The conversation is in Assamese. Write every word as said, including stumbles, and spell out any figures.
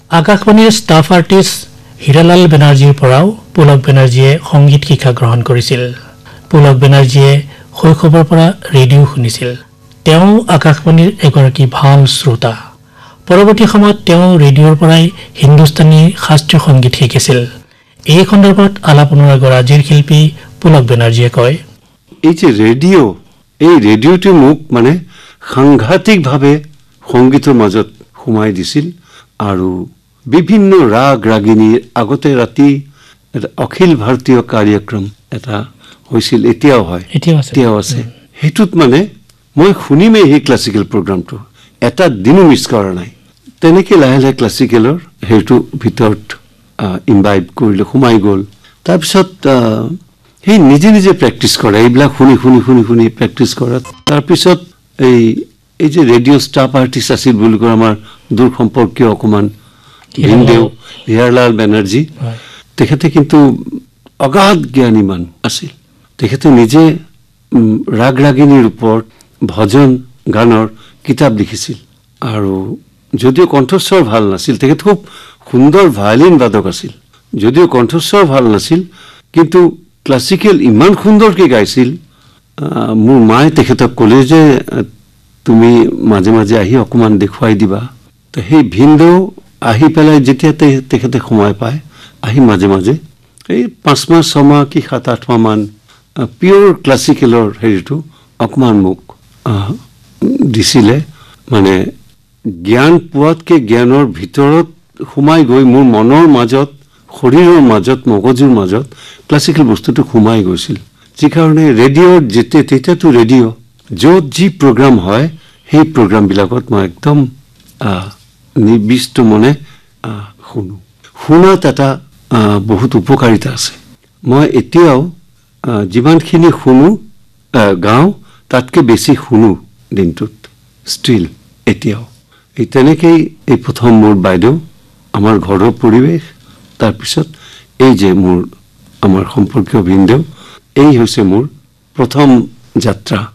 আকাশবাণীৰ ষ্টাফ আৰ্টিষ্ট হীৰালাল বেনাৰ্জীৰ পৰাও পুলক বেনাৰ্জীয়ে সংগীত শিক্ষা গ্ৰহণ কৰিছিল। পুলক বেনাৰ্জীয়ে শৈশৱৰ পৰা ৰেডিঅ' শুনিছিল। তেওঁ আকাশবাণীৰ এগৰাকী ভাল শ্ৰোতা। পৰৱৰ্তী সময়ত তেওঁ ৰেডিঅ'ৰ পৰাই হিন্দুস্তানী শাস্ত্ৰীয় সংগীত শিকিছিল। এই সন্দৰ্ভত আলাপ অনুৰাগৰ আজিৰ শিল্পী পুলক বেনাৰ্জীয়ে কয়, এই যে ৰেডিঅ' এই ৰেডিঅ'টোৱে মোক মানে সাংঘাতিকভাৱে সংগীতৰ মাজত সোমাই দিছিল আৰু বিভিন্ন ৰাগ ৰাগিনীৰ আগতে ৰাতি এটা অখিল ভাৰতীয় কাৰ্যক্ৰম এটা হৈছিল, এতিয়াও হয়, এতিয়াও আছে। সেইটোত মানে মই শুনিমেই সেই ক্লাছিকেল প্ৰগ্ৰামটো, এটা দিনো মিছ কৰা নাই। তেনেকৈ লাহে লাহে ক্লাছিকেলৰ সেইটো ভিতৰত ইনভাইট কৰিলে, সোমাই গ'ল। তাৰপিছত সেই নিজে নিজে প্ৰেক্টিছ কৰা, এইবিলাক শুনি শুনি শুনি শুনি প্ৰেক্টিছ কৰা। তাৰপিছত এই এই যে ৰেডিঅ' ষ্টাফ আৰ্টিষ্ট আছিল বুলি কয় আমাৰ দূৰ সম্পৰ্কীয় অকণমান ভিনদেউ হীৰালাল বেনাৰ্জী, তেখেতে কিন্তু অগাধ জ্ঞানী মানুহ আছিল। তেখেতে নিজে ৰাগ ৰাগিনীৰ ওপৰত ভজন গানৰ কিতাপ লিখিছিল আৰু যদিও কণ্ঠস্বৰ ভাল নাছিল, তেখেত খুব সুন্দৰ ভায়লিন বাদক আছিল। যদিও কণ্ঠস্বৰ ভাল নাছিল কিন্তু ক্লাছিকেল ইমান সুন্দৰকৈ গাইছিল। মোৰ মায়ে তেখেতক ক'লে যে তুমি মাজে মাজে আহি অকণমান দেখুৱাই দিবা। তো সেই ভিনদেউ আহি পেলাই যেতিয়া তেখেতে সময় পায়, আহি মাজে মাজে এই পাঁচ মাহ ছমাহ কি সাত আঠ মাহমান পিয়'ৰ ক্লাছিকেলৰ হেৰিটো অকণমান মোক দিছিলে। মানে জ্ঞান পোৱাতকৈ জ্ঞানৰ ভিতৰত সোমাই গৈ মোৰ মনৰ মাজত, শৰীৰৰ মাজত, মগজুৰ মাজত ক্লাছিকেল বস্তুটো সোমাই গৈছিল। যিকাৰণে ৰেডিঅ'ত যেতিয়া তেতিয়াতো ৰেডিঅ' য'ত যি প্ৰগ্ৰাম হয় সেই প্ৰগ্ৰামবিলাকত মই একদম নিৰ্দিষ্ট মনে শুনো। শুনাত এটা বহুত উপকাৰিতা আছে। মই এতিয়াও যিমানখিনি শুনো গাওঁ তাতকৈ বেছি শুনো দিনটোত ষ্টিল এতিয়াও। এই তেনেকেই এই প্ৰথম মোৰ বাইদেউ, আমাৰ ঘৰৰ পৰিৱেশ, তাৰপিছত এই যে মোৰ আমাৰ সম্পৰ্কীয় ভিনদেউ, এই হৈছে মোৰ প্ৰথম যাত্ৰা।